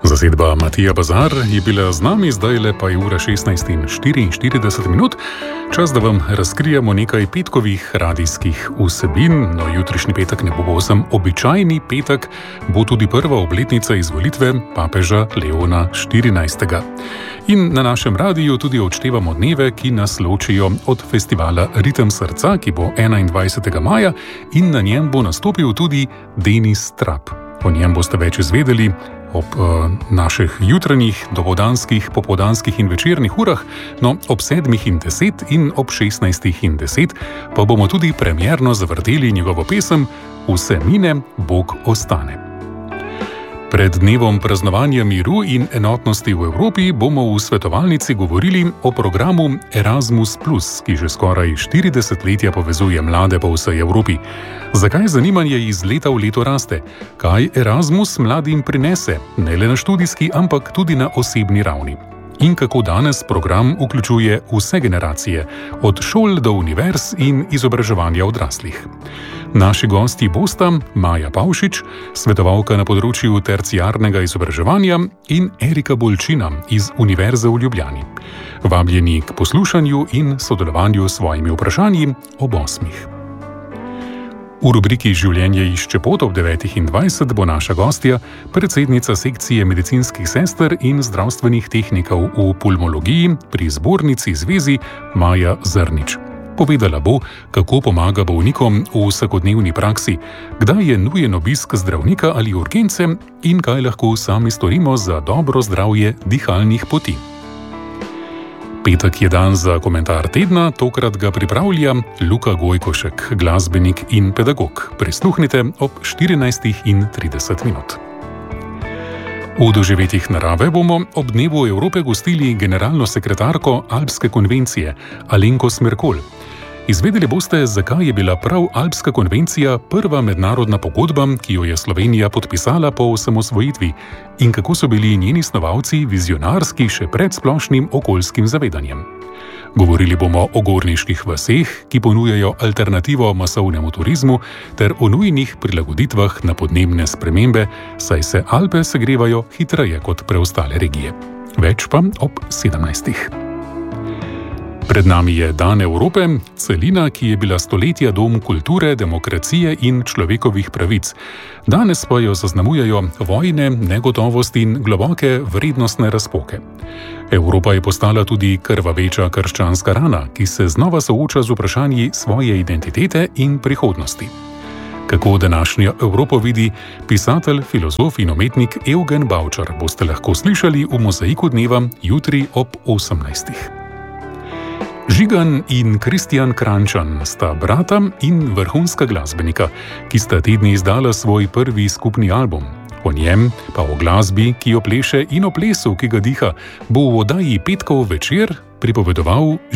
Zasedba Matija Bazar je bila z nami, zdaj le pa je ura 16:44. Čas, da vam razkrijemo nekaj petkovih radijskih vsebin. No, jutrišnji petek ne bo povsem običajni petek, bo tudi prva obletnica izvolitve papeža Leona XIV. In na našem radiju tudi odštevamo dneve, ki nas ločijo od festivala Ritem srca, ki bo 21. maja in na njem bo nastopil tudi Denis Trap. O njem boste več izvedeli ob naših jutranjih, dopoldanskih, popoldanskih in večernih urah, no ob 7:10 in ob 16:10 pa bomo tudi premierno zavrteli njegovo pesem Vse mine, Bog ostane. Pred dnevom praznovanja miru in enotnosti v Evropi bomo v svetovalnici govorili o programu Erasmus+, ki že skoraj 40 letja povezuje mlade po vsej Evropi. Zakaj zanimanje iz leta v leto raste? Kaj Erasmus mladim prinese? Ne le na študijski, ampak tudi na osebni ravni. In kako danes program vključuje vse generacije, od šol do univerz in izobraževanja odraslih. Naši gosti bosta Maja Pavšič, svetovalka na področju terciarnega izobraževanja, in Erika Bolčina iz Univerze v Ljubljani. Vabljeni k poslušanju in sodelovanju s svojimi vprašanji ob 8. V rubriki Življenje išče pot ob 9:20 bo naša gostja, predsednica sekcije medicinskih sester in zdravstvenih tehnikov v pulmologiji pri Zbornici Zvezi Maja Zrnič. Povedala bo, kako pomaga bolnikom v vsakodnevni praksi, kdaj je nujen obisk zdravnika ali urgence in kaj lahko sami storimo za dobro zdravje dihalnih poti. Petek je dan za komentar tedna, tokrat ga pripravlja Luka Gojkošek, glasbenik in pedagog. Prisluhnite ob 14:30. V doživetjih narave bomo ob dnevu Evrope gostili generalno sekretarko Alpske konvencije Alenko Smerkolj. Izvedeli boste, zakaj je bila prav Alpska konvencija prva mednarodna pogodba, ki jo je Slovenija podpisala po osamosvojitvi, in kako so bili njeni snovalci vizionarski še pred splošnim okoljskim zavedanjem. Govorili bomo o gorniških vaseh, ki ponujajo alternativo masovnemu turizmu, ter o nujnih prilagoditvah na podnebne spremembe, saj se Alpe segrevajo hitreje kot preostale regije. Več pa ob 17. Pred nami je Dan Evrope, celina, ki je bila stoletja dom kulture, demokracije in človekovih pravic. Danes pa jo zaznamujejo vojne, negotovost in globoke vrednostne razpoke. Evropa je postala tudi krvaveča krščanska rana, ki se znova sooča z vprašanji svoje identitete in prihodnosti. Kako današnjo Evropo vidi pisatelj, filozof in umetnik Eugen Bavčar, boste lahko slišali v Mozaiku dneva jutri ob 18. Žigan in Kristjan Kranjčan sta brata in vrhunska glasbenika, ki sta te dni izdala svoj prvi skupni album. O njem, pa o glasbi, ki jo pleše, in o plesu, ki ga diha, bo v oddaji Petkov večer pripovedoval